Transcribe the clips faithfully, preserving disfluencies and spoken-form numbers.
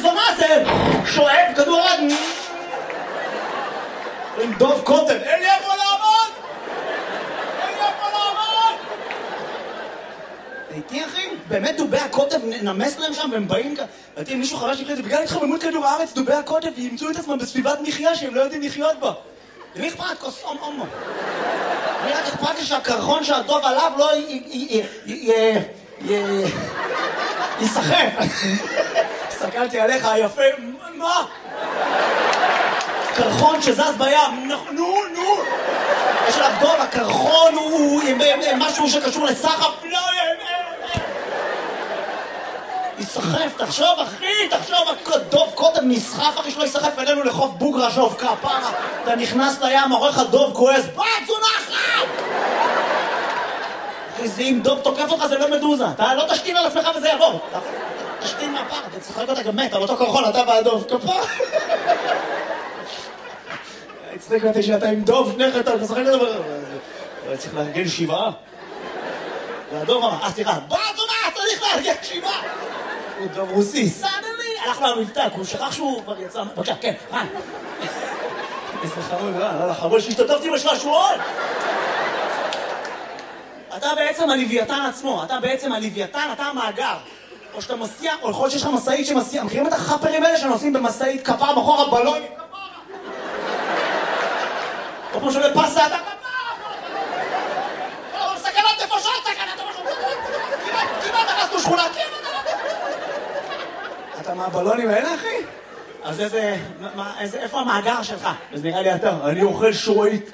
איזו מאזל שואב כדור עד עם דוב קוטב, אין לי איפה לעמוד! אין לי איפה לעמוד! איתי אחי, באמת דובי הקוטב נמס להם שם והם באים כאן. ראיתי, מישהו חבר שלי, זה בגלל התחממות כדור הארץ, דובי הקוטב ימצאו את עצמם בסביבת מחיה שהם לא יודעים לחיות בה. למי אכפת? כוס אום אומו. אני רק אכפת לי שהקרחון שהדוב עליו לא ייסחף. הסתכלתי עליך היפה, מה? קרחון שזז בים, נו, נו. יש עליו דוב, הקרחון הוא משהו שקשור לסחף, לא, ייסחף, תחשוב אחי, תחשוב, דוב קוטב נסחף, אחי שלא ייסחף אלינו לחוף בוגרה שוב כפרה. אתה נכנס לים, עורך הדוב כועס, בת זונחת! אחי, זה אם דוב תוקף אותך זה לא מדוזה, אתה לא תשתין על עצמך וזה יעבור. תשתין מהפר, אתה צחק אותה גם מת, על אותו קרחון, אתה והדוב, כפרה. הצטק אותי שאתה עם דוב, שניך אתה משחק את זה, צריך לארגן שבעה. והדוב אמר, אה סליחה, בת זונחת, צריך לארגן שבעה! הוא דוב רוסי, סדלי! הלך לו המבטא, הוא שכח שהוא כבר יצא... בבקשה, כן, רן. איזה חמוד, רן, לא לחמוד שהשתתפתי בשלשועון! אתה בעצם הלוויתן עצמו, אתה בעצם הלוויתן, אתה המאגר. או שאתה מסיע, או יכול שיש לך מסעית שמסיע, מכירים את החפרים האלה שנוסעים במסעית כפר בחור הבלון? או כמו שעולה פסה, אתה כפר! או, סכנת נפשות, סכנת נפשות! כמעט הרסנו שכונה, כמעט! אתה מהבלונים האלה, אחי? אז איזה... מה, איזה... איפה המאגר שלך? אז נראה לי אתה, אני אוכל שורית.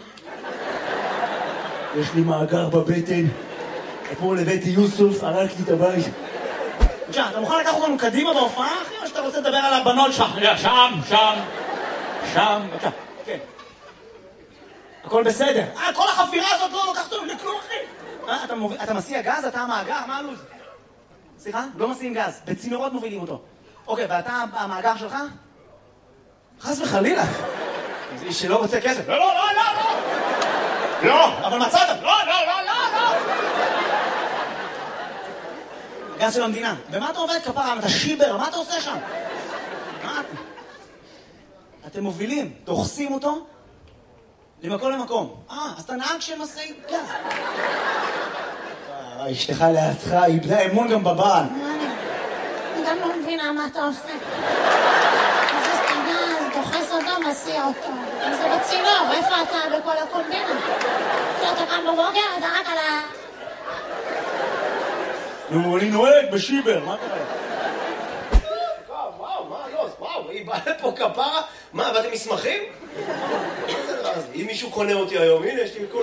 יש לי מאגר בבטן. אתמול הבאתי יוסוף, הרג לי את הבית. בבקשה, אתה מוכן לקחת אותנו קדימה בהופעה, אחי? או שאתה רוצה לדבר על הבנות שלך? שם, שם, שם, בבקשה, כן. הכל בסדר. אה, כל החפירה הזאת לא לוקחת אותנו לכלום, אחי. אה, אתה, מוביל... אתה מסיע גז? אתה המאגר? מה הלו"ז? סליחה? לא מסיעים גז. בצינורות מובילים אותו. אוקיי, ואתה המאגר שלך? חס וחלילה. זה איש שלא רוצה כסף. לא, לא, לא, לא, לא. לא, אבל מצאת. לא, לא, לא, לא, לא. הגז של המדינה. במה אתה עובד כפרה? אתה שיבר, מה אתה עושה שם? מה אתה? אתם מובילים, דוחסים אותו למקום למקום. אה, אז אתה נהג של משאית גז. אשתך לידך, איבדה אמון גם בבעל. אני גם לא מבינה מה אתה עושה. אז גז, דוחס אותו, מסיע אותו. אז זה בצינור, איפה אתה בכל הקומבינה? כשאתה קם בבוקר, אתה רק על ה... נו, אני נוהג בשיבר, מה קרה? וואו, וואו, מה לא? וואו, היא באה לפה כפרה? מה, ואתם מסמכים? אם מישהו קונה אותי היום, הנה, יש לי הכל.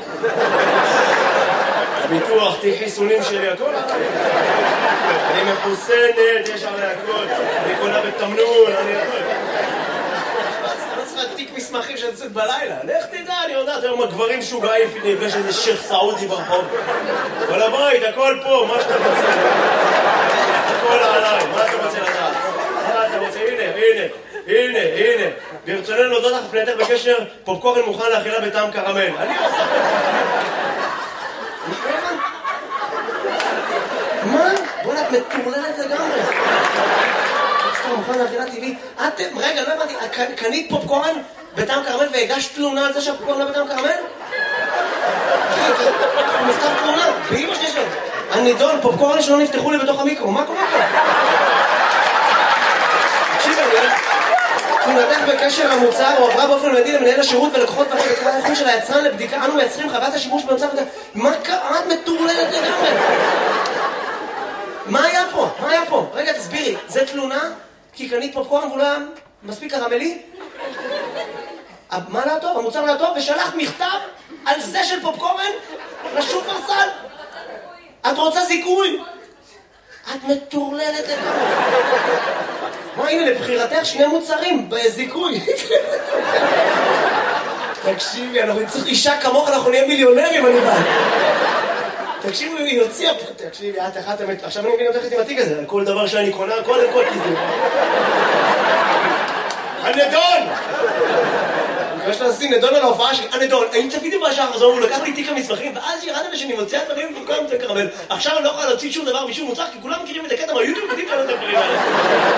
ביטוח, תיק חיסונים שלי, הכל. אני מחוסנת, יש עלי הכל. אני קונה בתמנון, אני הכל. לא צריך תיק מסמכים שאני יוצאת בלילה. לך תדע, אני יודעת, היום הגברים שוגעים, יש איזה שייך סעודי ברחוב. כל הבית, הכל פה, מה שאתה רוצה. הכל עליי, מה אתה רוצה לדעת? מה אתה רוצה? הנה, הנה, הנה, הנה. ברצוננו להודות לך פנייתך בקשר, פופקורן מוכן לאכילה בטעם קרמל. אני עושה... מה? בוא'נה, את מטורללת לגמרי. פופקורן מוכן לאכילה טבעית. את, רגע, לא הבנתי, קנית פופקורן בטעם קרמל והגשת תלונה על זה שהפופקורן לא בטעם קרמל? הוא מכתב תלונה, באמא שלי שלו. הנידון, פופקורן שלא נפתחו לי בתוך המיקרו, מה קורה פה? תקשיב, אני... תלונתך בקשר המוצר הועברה באופן מיידי למנהל השירות ולקוחות פרק בקרה האיכות של היצרן לבדיקה. אנו מייצרים חוות השימוש במוצר וזה... מה קרה? את מטורללת לגמרי? מה היה פה? מה היה פה? רגע, תסבירי. זה תלונה? כי קנית פופקורן ואולי מספיק קרמלי? מה לא טוב? המוצר לא טוב? ושלחת מכתב על זה של פופקורן לשופרסל? את רוצה זיכוי? את מטורללת לגמרי. מה, הנה, לבחירתך שני מוצרים בזיכוי. תקשיבי, אנחנו צריך אישה כמוך, אנחנו נהיה מיליונרים, אני בא. תקשיבי, היא הוציאה פה. תקשיבי, את אחת אמת. עכשיו אני מבין אותך עם התיק הזה. כל דבר שאני קונה, קודם כל תזדו. הנדון! אני חושב לשים נדון על ההופעה שלי. הנדון, האם צפיתי בשער הזו, הוא לקח לי תיק המסמכים, ואז ירדתי שאני מוציאה דברים במקום את הקרמל. עכשיו אני לא יכולה להוציא שום דבר משום מוצר, כי כולם מכירים את הקטע מהיוטיוב, יודעים שאני לא את הדברים האלה.